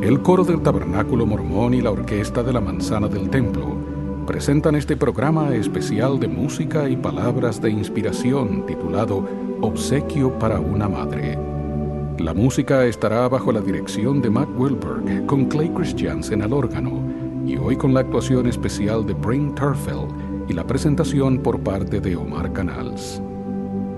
El coro del Tabernáculo Mormón y la orquesta de la Manzana del Templo presentan este programa especial de música y palabras de inspiración titulado Obsequio para una Madre. La música estará bajo la dirección de Matt Wilberg con Clay Christiansen al órgano y hoy con la actuación especial de Bryn Terfel y la presentación por parte de Omar Canals.